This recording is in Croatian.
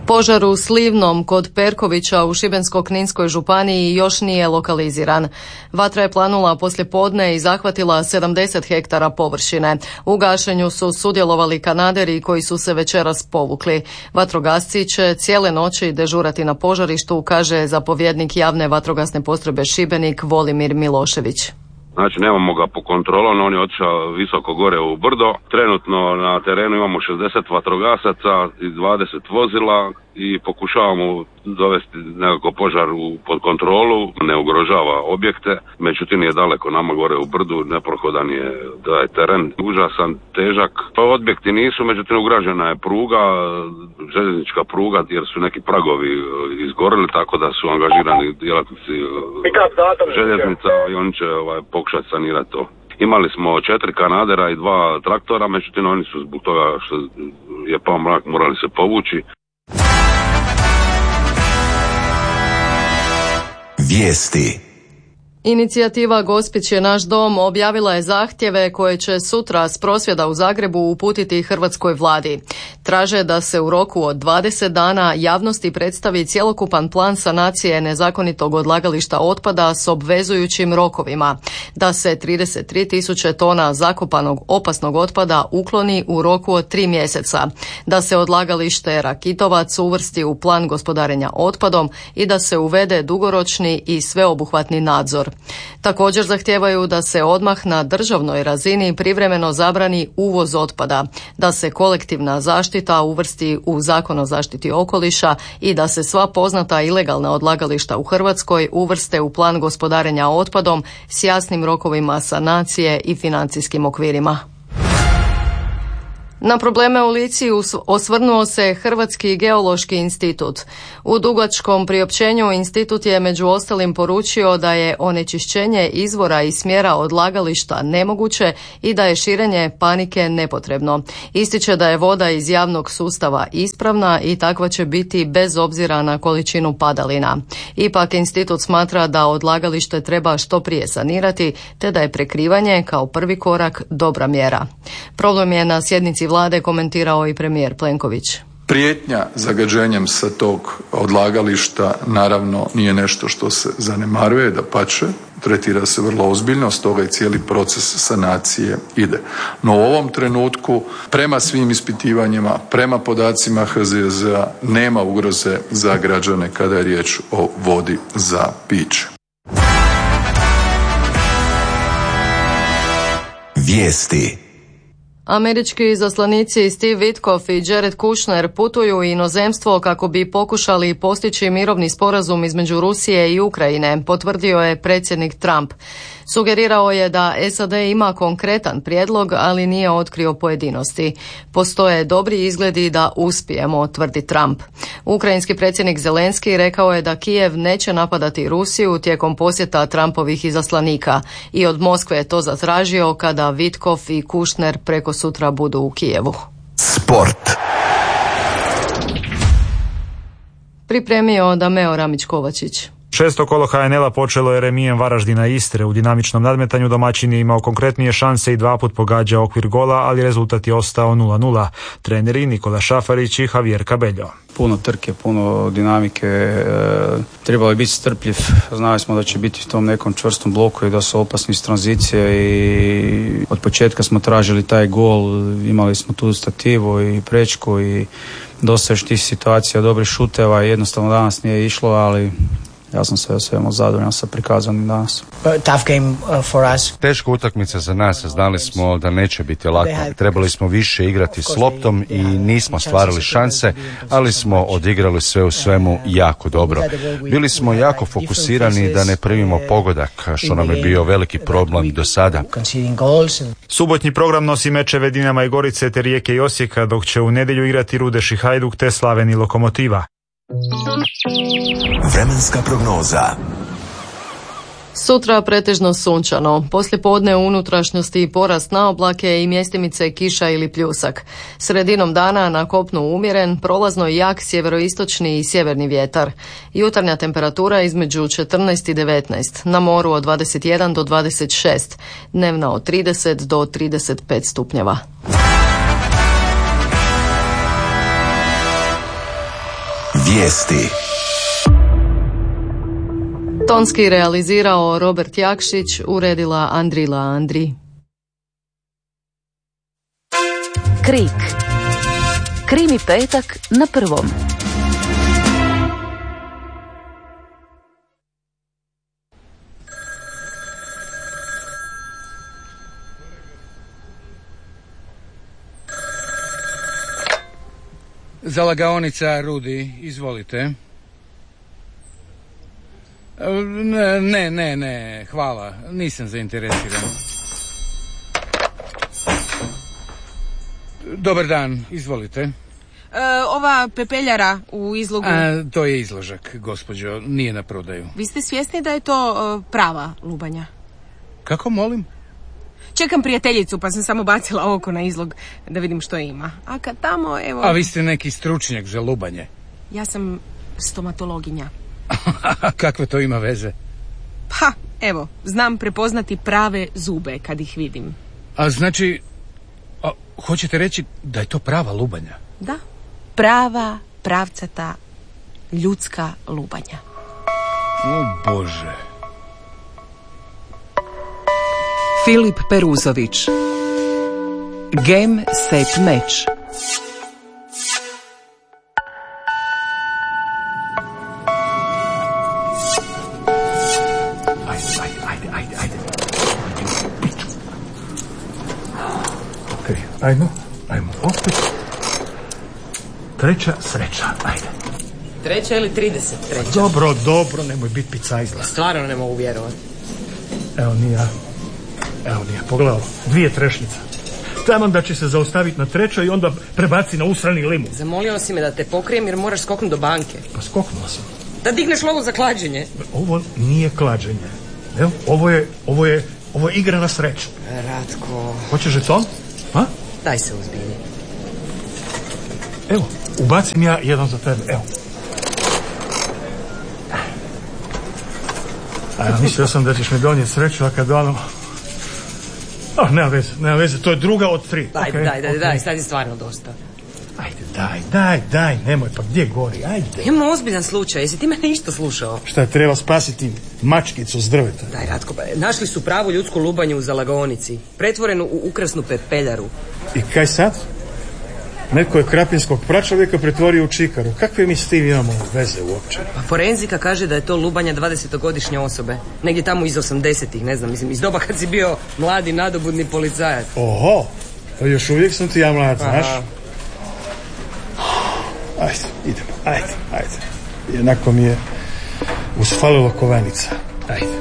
Požar u Slivnom kod Perkovića u Šibensko-kninskoj županiji još nije lokaliziran. Vatra je planula poslijepodne i zahvatila 70 hektara površine. U gašenju su sudjelovali kanaderi koji su se večeras povukli. Vatrogasci će cijele noći dežurati na požarištu, kaže zapovjednik javne vatrogasne postrojbe Šibenik Volimir Milošević. Znači nemamo ga po kontrolom, on je otišao visoko gore u brdo. Trenutno na terenu imamo 60 vatrogasaca i 20 vozila i pokušavamo dovesti nekako požar pod kontrolu, ne ugrožava objekte, međutim je daleko nama gore u brdu, neprohodan je taj teren, užasan, težak. Pa objekti nisu, međutim ugražena je pruga, željeznička pruga jer su neki pragovi izgorili, tako da su angažirani djelatnici željeznica i oni će pokušati sanirati to. Imali smo 4 kanadera i 2 traktora, međutim oni su zbog toga što je pao mrak morali se povući. Vijesti. Inicijativa Gospić je naš dom objavila je zahtjeve koje će sutra s prosvjeda u Zagrebu uputiti hrvatskoj vladi. Traže da se u roku od 20 dana javnosti predstavi cjelokupan plan sanacije nezakonitog odlagališta otpada s obvezujućim rokovima, da se 33.000 tona zakopanog opasnog otpada ukloni u roku od 3 mjeseca, da se odlagalište Rakitovac uvrsti u plan gospodarenja otpadom i da se uvede dugoročni i sveobuhvatni nadzor. Također zahtijevaju da se odmah na državnoj razini privremeno zabrani uvoz otpada, da se kolektivna zaštita uvrsti u Zakon o zaštiti okoliša i da se sva poznata ilegalna odlagališta u Hrvatskoj uvrste u plan gospodarenja otpadom s jasnim rokovima sanacije i financijskim okvirima. Na probleme u Lici osvrnuo se Hrvatski geološki institut. U dugačkom priopćenju institut je među ostalim poručio da je onečišćenje izvora i smjera odlagališta nemoguće i da je širenje panike nepotrebno. Ističe da je voda iz javnog sustava ispravna i takva će biti bez obzira na količinu padalina. Ipak institut smatra da odlagalište treba što prije sanirati, te da je prekrivanje kao prvi korak dobra mjera. Problem je na sjednici vlade komentirao i premijer Plenković. Prijetnja zagađenjem sa tog odlagališta naravno nije nešto što se zanemaruje, dapače, tretira se vrlo ozbiljno, stoga i cijeli proces sanacije ide. No u ovom trenutku, prema svim ispitivanjima, prema podacima HZZ-a, nema ugroze za građane kada je riječ o vodi za piće. Vijesti. Američki izaslanici Steve Witkoff i Jared Kushner putuju u inozemstvo kako bi pokušali postići mirovni sporazum između Rusije i Ukrajine, potvrdio je predsjednik Trump. Sugerirao je da SAD ima konkretan prijedlog, ali nije otkrio pojedinosti. Postoje dobri izgledi da uspijemo, tvrdi Trump. Ukrajinski predsjednik Zelenski rekao je da Kijev neće napadati Rusiju tijekom posjeta Trumpovih izaslanika i od Moskve je to zatražio kada Witkoff i Kushner preko sutra budu u Kijevu. Sport. Pripremio Dameo Ramić-Kovačić. 6. kolo HNL-a počelo je remijem Varaždina Istre. U dinamičnom nadmetanju domaćin je imao konkretnije šanse i 2 puta pogađao okvir gola, ali rezultat je ostao 0:0. Treneri Nikola Šafarić i Javier Cabello. Puno trke, puno dinamike, trebalo je biti strpljiv, znali smo da će biti u tom nekom čvrstom bloku i da su opasni iz tranzicije i od početka smo tražili taj gol, imali smo tu stativu i prečku i dosta još tih situacija, dobrih šuteva, jednostavno danas nije išlo, ali ja sam sve zadovoljan sa prikazanim danas. Tough game for us. Teška utakmica za nas, znali smo da neće biti lako. Trebali smo više igrati s loptom i nismo stvarali šanse, ali smo odigrali sve u svemu jako dobro. Bili smo jako fokusirani da ne primimo pogodak, što nam je bio veliki problem do sada. Subotnji program nosi mečeve Dinama i Gorice te Rijeke i Osijeka, dok će u nedjelju igrati Rudeš i Hajduk te Slaven i Lokomotiva. Vremenska prognoza. Sutra pretežno sunčano, poslijepodne u unutrašnjosti porast na oblake i mjestimice kiša ili pljusak. Sredinom dana na kopnu umjeren, prolazno jak sjeveroistočni i sjeverni vjetar. Jutarnja temperatura između 14 i 19, na moru od 21 do 26, dnevna od 30 do 35 stupnjeva. Vijesti. Tonski realizirao Robert Jakšić, uredila Andrila Andri. Krik. Krimi petak na prvom. Zalagaonica Rudi, izvolite. Ne, hvala, nisam zainteresiran. Dobar dan, izvolite. Ova pepeljara u izlogu... To je izložak, gospođo, nije na prodaju. Vi ste svjesni da je to prava lubanja? Kako, molim? Čekam prijateljicu, pa sam samo bacila oko na izlog da vidim što ima. A kad tamo, evo... A vi ste neki stručnjak za lubanje? Ja sam stomatologinja. Kakve to ima veze? Pa, evo, znam prepoznati prave zube kad ih vidim. A znači, hoćete reći da je to prava lubanja? Da, prava, pravcata, ljudska lubanja. O Bože. Filip Peruzović. Gem, set, meč. Ajmo, opet. Treća sreća, ajde. Treća ili 33? Dobro, nemoj biti picajzla. Stvarno ne mogu vjerovati. Evo nije, pogledaj, 2 trešnice. Taman da će se zaustaviti na trećoj i onda prebaci na usrani limun. Zamolio si me da te pokrijem jer moraš skoknuti do banke. Pa skoknuo sam. Da digneš lovu za klađenje. Ovo nije klađenje. Evo, ovo je igra na sreću. Ratko. Hoćeš žeton? A? Daj se uzbilji. Evo, ubacim ja jedan za tebe, evo. Mislio sam da ćeš mi donijeti sreću, a kad ono... nema veze, to je druga od 3. Daj, sad je stvarno dosta. Ajde, daj, nemoj, pa gdje gori, ajde. Imamo ozbiljan slučaj, jesi ti mene isto slušao? Šta je, treba spasiti mačkicu s drveta? Daj, Ratko, našli su pravu ljudsku lubanju u Zalagaonici, pretvorenu u ukrasnu pepeljaru. I kaj sad? Neko je krapinskog pračovjeka pretvorio u čikaru. Kakve mi s tim imamo veze uopće? Pa forenzika kaže da je to lubanja 20-godišnje osobe. Negdje tamo iz 80-ih, ne znam, iz doba kad si bio mladi, nadobudni policajac. Oho, pa još uvijek sam ti ja mlad, znaš? Ajde, idemo, ajde. Jednako mi je usfalilo kovanica. Ajde.